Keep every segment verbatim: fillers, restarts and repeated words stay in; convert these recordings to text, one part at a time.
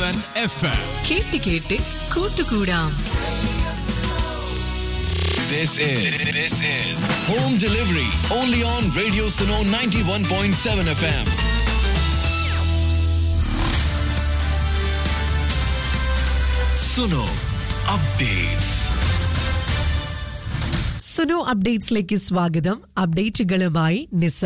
seven F M. കേട്ട് കേട്ട് കൂട്ടുകൂടാം. This is this is home delivery only on Radio Suno ninety-one point seven F M. Suno updates. Suno അപ്ഡേറ്റ്സിലേക്ക് സ്വാഗതം. അപ്ഡേറ്റുകളുമായി നിസ.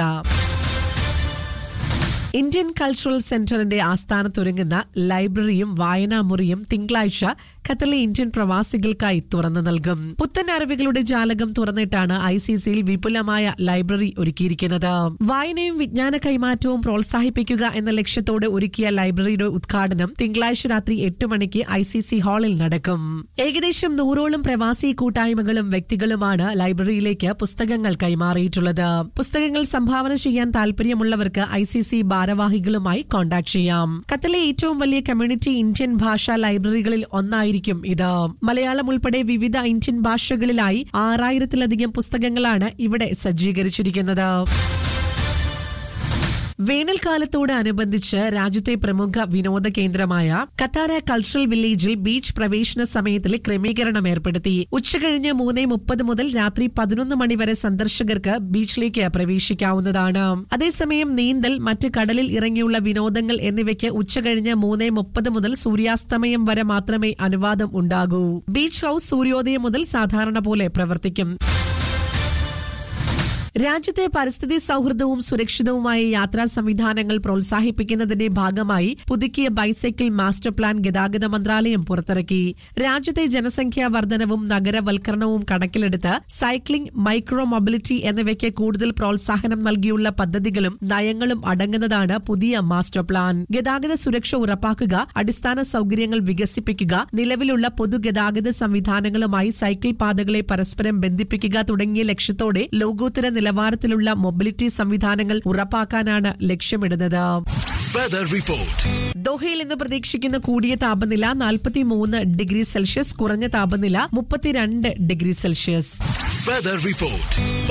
Indian cultural സെന്ററിന്റെ ആസ്ഥാനത്തൊരുങ്ങുന്ന ലൈബ്രറിയും വായനാമുറിയും തിങ്കളാഴ്ച ഖത്തറിലെ Indian പ്രവാസികൾക്കായി തുറന്നു നൽകും. പുത്തൻ അറിവുകളുടെ ജാലകം തുറന്നിട്ടാണ് ഐ സി സിയിൽ വിപുലമായ ലൈബ്രറി ഒരുക്കിയിരിക്കുന്നത്. വായനയും വിജ്ഞാന കൈമാറ്റവും പ്രോത്സാഹിപ്പിക്കുക എന്ന ലക്ഷ്യത്തോടെ ഒരുക്കിയ ലൈബ്രറിയുടെ ഉദ്ഘാടനം തിങ്കളാഴ്ച രാത്രി എട്ട് മണിക്ക് ഐ സി സി ഹാളിൽ നടക്കും. ഏകദേശം നൂറോളം പ്രവാസി കൂട്ടായ്മകളും വ്യക്തികളുമാണ് ലൈബ്രറിയിലേക്ക് പുസ്തകങ്ങൾ കൈമാറിയിട്ടുള്ളത്. പുസ്തകങ്ങൾ സംഭാവന ചെയ്യാൻ താല്പര്യമുള്ളവർക്ക് ഐ സി സി ഭാരവാഹികളുമായി കോൺടാക്ട് ചെയ്യാം. ഖത്തറിലെ ഏറ്റവും വലിയ കമ്മ്യൂണിറ്റി ഇന്ത്യൻ ഭാഷാ ലൈബ്രറികളിൽ ഒന്നായിരിക്കും ഇത്. മലയാളം ഉൾപ്പെടെ വിവിധ ഇന്ത്യൻ ഭാഷകളിലായി ആറായിരത്തിലധികം പുസ്തകങ്ങളാണ് ഇവിടെ സജ്ജീകരിച്ചിരിക്കുന്നത്. വേനൽക്കാലത്തോട് അനുബന്ധിച്ച് രാജ്യത്തെ പ്രമുഖ വിനോദ കേന്ദ്രമായ കത്താര കൾച്ചറൽ വില്ലേജിൽ ബീച്ച് പ്രവേശന സമയത്തിൽ ക്രമീകരണം ഏർപ്പെടുത്തി. ഉച്ചകഴിഞ്ഞ് മൂന്ന് മുപ്പത് മുതൽ രാത്രി പതിനൊന്ന് മണി വരെ സന്ദർശകർക്ക് ബീച്ചിലേക്ക് പ്രവേശിക്കാവുന്നതാണ്. അതേസമയം നീന്തൽ, മറ്റ് കടലിൽ ഇറങ്ങിയുള്ള വിനോദങ്ങൾ എന്നിവയ്ക്ക് ഉച്ചകഴിഞ്ഞ് മൂന്ന് മുപ്പത് മുതൽ സൂര്യാസ്തമയം വരെ മാത്രമേ അനുവാദം ഉണ്ടാകൂ. ബീച്ച് ഹൌസ് സൂര്യോദയം മുതൽ സാധാരണ പോലെ പ്രവർത്തിക്കും. രാജ്യത്തെ പരിസ്ഥിതി സൗഹൃദവും സുരക്ഷിതവുമായ യാത്രാ സംവിധാനങ്ങൾ പ്രോത്സാഹിപ്പിക്കുന്നതിന്റെ ഭാഗമായി പുതുക്കിയ ബൈസൈക്കിൾ മാസ്റ്റർ പ്ലാൻ ഗതാഗത മന്ത്രാലയം പുറത്തിറക്കി. രാജ്യത്തെ ജനസംഖ്യാ വർധനവും നഗരവൽക്കരണവും കണക്കിലെടുത്ത് സൈക്ലിംഗ്, മൈക്രോ മൊബിലിറ്റി എന്നിവയ്ക്ക് കൂടുതൽ പ്രോത്സാഹനം നൽകിയുള്ള പദ്ധതികളും നയങ്ങളും അടങ്ങുന്നതാണ് പുതിയ മാസ്റ്റർ പ്ലാൻ. ഗതാഗത സുരക്ഷ ഉറപ്പാക്കുക, അടിസ്ഥാന സൗകര്യങ്ങൾ വികസിപ്പിക്കുക, നിലവിലുള്ള പൊതുഗതാഗത സംവിധാനങ്ങളുമായി സൈക്കിൾ പാതകളെ പരസ്പരം ബന്ധിപ്പിക്കുക തുടങ്ങിയ ലക്ഷ്യത്തോടെ ലോകോത്തര നിലവാരത്തിലുള്ള മൊബിലിറ്റി സംവിധാനങ്ങൾ ഉറപ്പാക്കാനാണ് ലക്ഷ്യമിടുന്നത്. ദോഹയിൽ ഇന്ന് പ്രതീക്ഷിക്കുന്ന കൂടിയ താപനില നാൽപ്പത്തിമൂന്ന് ഡിഗ്രി സെൽഷ്യസ്, കുറഞ്ഞ താപനില മുപ്പത്തിരണ്ട് ഡിഗ്രി സെൽഷ്യസ്. Weather report